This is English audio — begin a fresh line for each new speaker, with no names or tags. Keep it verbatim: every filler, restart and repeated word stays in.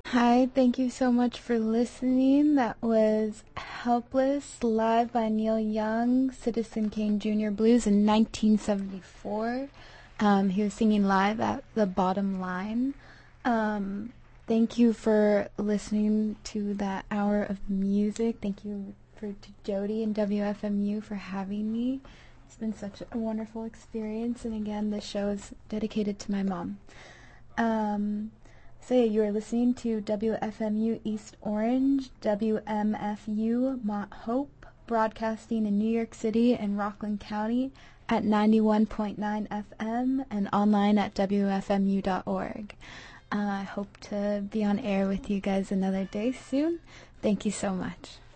Hi, thank you so much for listening. That was Helpless, live by Neil Young, Citizen Kane Junior Blues in nineteen seventy-four. Um, he was singing live at the Bottom Line. Um, thank you for listening to that hour of music. Thank you for to Jody and W F M U for having me. It's been such a wonderful experience, and again, this show is dedicated to my mom. Um, so yeah, you are listening to W F M U East Orange, W M F U Mont Hope, broadcasting in New York City and Rockland County at ninety-one point nine F M and online at W F M U dot org. Uh, I hope to be on air with you guys another day soon. Thank you so much.